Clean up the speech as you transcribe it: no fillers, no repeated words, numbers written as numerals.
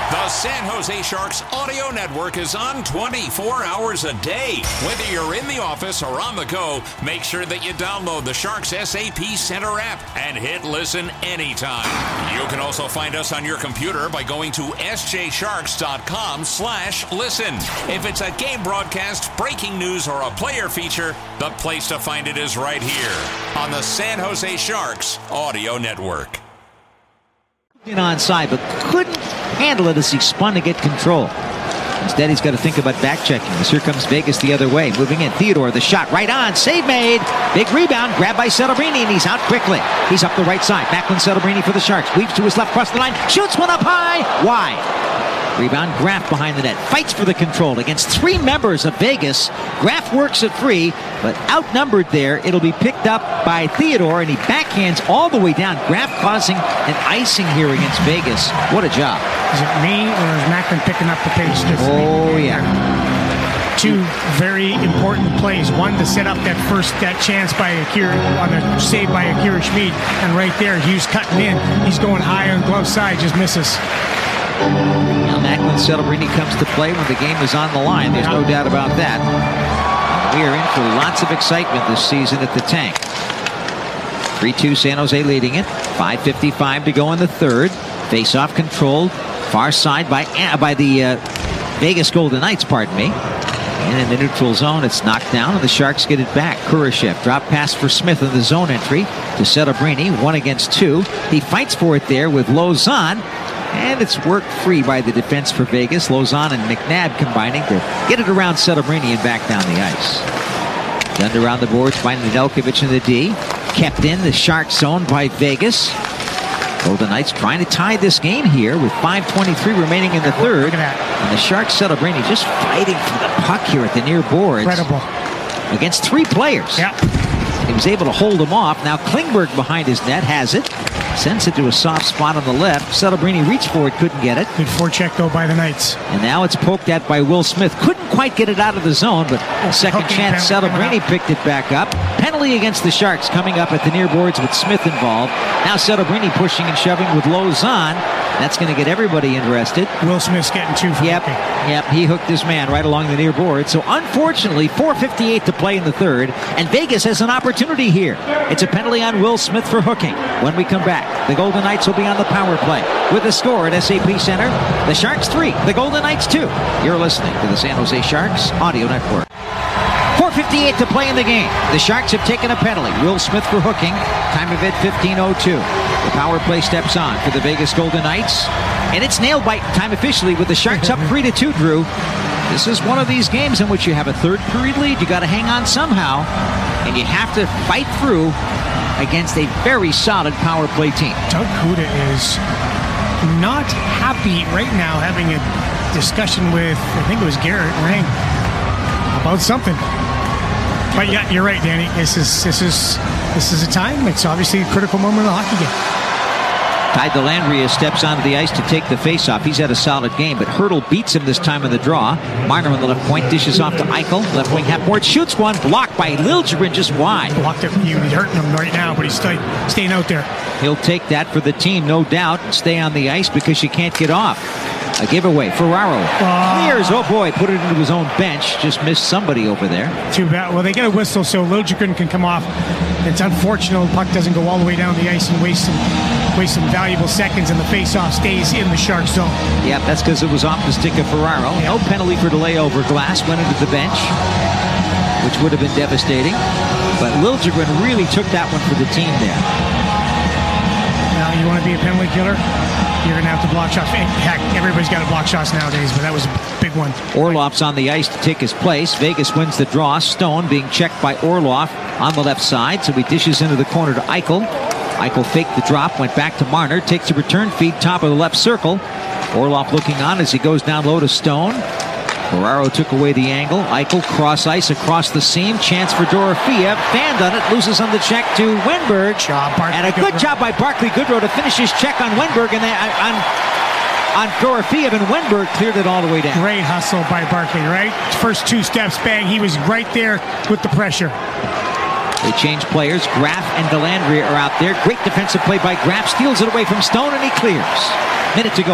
The San Jose Sharks audio network is on 24 hours a day. Whether you're in the office or on the go, make sure that you download the Sharks SAP Center app and hit listen anytime. You can also find us on your computer by going to sjsharks.com/listen. If it's a game broadcast, breaking news, or a player feature, the place to find it is right here on the San Jose Sharks audio network. Onside, but couldn't handle it as he spun to get control. Instead, he's got to think about back-checking as here comes Vegas the other way. Moving in, Theodore, the shot right on, save made. Big rebound, grabbed by Celebrini, and he's out quickly. He's up the right side. Macklin Celebrini for the Sharks. Weaves to his left, across the line, shoots one up high, wide. Rebound, Graf behind the net. Fights for the control against three members of Vegas. Graf works it free, but outnumbered there. It'll be picked up by Theodore, and he backhands all the way down. Graf causing an icing here against Vegas. What a job. Is it me, or is Macklin picking up the pace? Oh, yeah. Two very important plays. One to set up that chance by Akira on the save by Akira Schmid, and right there Hughes cutting in. He's going high on glove side, just misses. Now Macklin Celebrini comes to play when the game is on the line. There's no doubt about that. We are in for lots of excitement this season at the Tank. 3-2 San Jose leading it. 5:55 to go in the third. Face-off controlled far side by the Vegas Golden Knights, pardon me. And in the neutral zone, it's knocked down, and the Sharks get it back. Kurashev, drop pass for Smith in the zone entry to Celebrini, 1 against 2. He fights for it there with Lauzon, and it's worked free by the defense for Vegas. Lauzon and McNabb combining to get it around Celebrini and back down the ice. Gunned around the boards by Nedeljkovic in the D. Kept in the Shark zone by Vegas. Golden Knights trying to tie this game here with 5:23 remaining in the third. And the Sharks Celebrini just fighting for the puck here at the near boards. Incredible. Against 3 players. Yep. He was able to hold him off. Now Klingberg behind his net has it. Sends it to a soft spot on the left. Celebrini reached for it, couldn't get it. Good forecheck, though, by the Knights. And now it's poked at by Will Smith. Couldn't quite get it out of the zone, but second chance, Celebrini picked it back up. Penalty against the Sharks coming up at the near boards with Smith involved. Now Celebrini pushing and shoving with Lauzon. That's going to get everybody interested. Will Smith's getting 2 for hooking. Yep, he hooked his man right along the near board. So unfortunately, 4:58 to play in the third, and Vegas has an opportunity here. It's a penalty on Will Smith for hooking. When we come back, the Golden Knights will be on the power play. With the score at SAP Center, the Sharks 3, the Golden Knights 2. You're listening to the San Jose Sharks Audio Network. 4:58 to play in the game. The Sharks have taken a penalty. Will Smith for hooking. Time of it 15:02. The power play steps on for the Vegas Golden Knights. And it's nailed by time officially with the Sharks up 3-2, Drew. This is one of these games in which you have a third period lead. You got to hang on somehow. And you have to fight through against a very solid power play team. Doug Kuda is not happy right now, having a discussion with, I think it was Garrett Rang, about something. But yeah, you're right, Danny. This is a time. It's obviously a critical moment of the hockey game. Ty Dellandrea steps onto the ice to take the faceoff. He's had a solid game, but Hertl beats him this time in the draw. Marner on the left point dishes off to Eichel. Left wing half board shoots one, blocked by Liljegren just wide. Blocked it. He's hurting him right now, but he's staying out there. He'll take that for the team, no doubt, and stay on the ice because you can't get off. A giveaway. Ferraro clears. Oh boy, put it into his own bench. Just missed somebody over there. Too bad. Well, they get a whistle, so Liljegren can come off. It's unfortunate the puck doesn't go all the way down the ice and waste some valuable seconds, and the face-off stays in the Shark zone. Yeah, that's because it was off the stick of Ferraro. Yeah. No penalty for delay over glass. Went into the bench, which would have been devastating. But Liljegren really took that one for the team there. Now, you want to be a penalty killer? You're going to have to block shots. Heck, everybody's got to block shots nowadays, but that was a big one. Orlov's on the ice to take his place. Vegas wins the draw. Stone being checked by Orlov on the left side, so he dishes into the corner to Eichel. Eichel faked the drop, went back to Marner, takes a return feed, top of the left circle. Orlov looking on as he goes down low to Stone. Ferraro took away the angle. Eichel cross ice across the seam. Chance for Dorofeev. Fanned on it. Loses on the check to Wenberg. And a good job by Barclay Goodrow to finish his check on Wenberg and on Dorofeev, and Wenberg cleared it all the way down. Great hustle by Barclay, right? First 2 steps, bang. He was right there with the pressure. They change players. Graf and Dellandrea are out there. Great defensive play by Graf. Steals it away from Stone, and he clears. Minute to go.